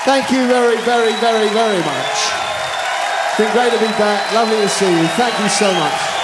Thank you very, very, very, very much. It's been great to be back. Lovely to see you. Thank you so much.